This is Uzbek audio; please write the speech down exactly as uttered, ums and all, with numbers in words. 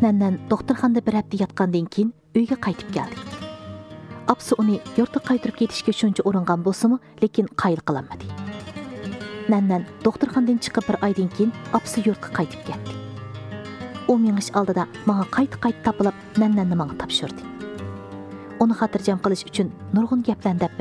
Nannan doktorxonada bir hafta yotgandan keyin uyga qaytib keldi. Apsi uni yurtga qaytirib ketishga shuncha uringan bo'lsa-mu, lekin qayil qilolmadi. Nannan doktorxonadan chiqib bir oydan keyin apsi yurtga qaytib ketdi. U menish oldida menga qayta-qayta tapilib Nannanni menga topshirdi. Uni xotirjam qilish uchun nurg'un gaplarni deb